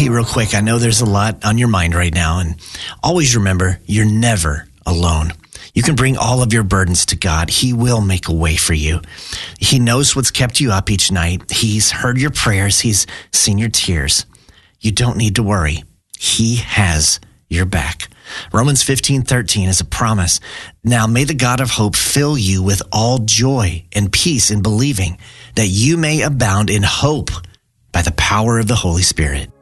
Hey, real quick, I know there's a lot on your mind right now, and always remember, you're never alone. You can bring all of your burdens to God. He will make a way for you. He knows what's kept you up each night. He's heard your prayers. He's seen your tears. You don't need to worry. He has your back. Romans 15:13 is a promise. Now may the God of hope fill you with all joy and peace in believing, that you may abound in hope by the power of the Holy Spirit.